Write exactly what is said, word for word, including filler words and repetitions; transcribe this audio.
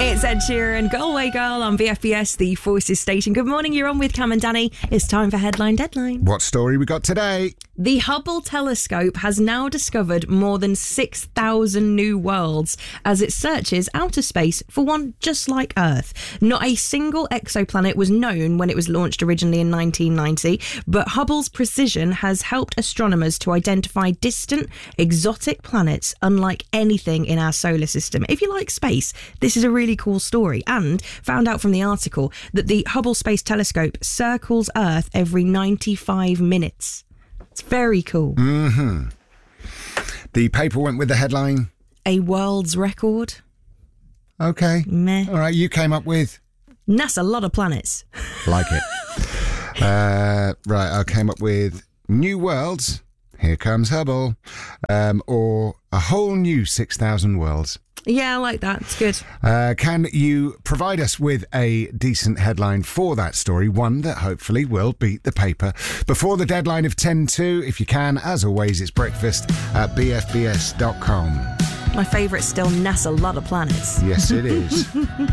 It's Ed Sheeran, Galway Girl on B F B S, the Voices station. Good morning, you're on with Cam and Danny. It's time for Headline Deadline. What story we got today? The Hubble telescope has now discovered more than six thousand new worlds as it searches outer space for one just like Earth. Not a single exoplanet was known when it was launched originally in nineteen ninety, but Hubble's precision has helped astronomers to identify distant, exotic planets unlike anything in our solar system. If you like space, this is a really cool story, and found out from the article that the Hubble Space Telescope circles Earth every ninety-five minutes. It's very cool. Mm-hmm. The paper went with the headline. A world's record. Okay. Meh. All right, you came up with. That's a lot of planets. Like it. uh, right, I came up with new worlds. Here comes Hubble. Um, or a whole new six thousand worlds. Yeah, I like that. It's good. Uh, can you provide us with a decent headline for that story? One that hopefully will beat the paper before the deadline of ten to. If you can, as always, it's breakfast at b f b s dot com. My favourite still, NASA, a lot of planets. Yes, it is.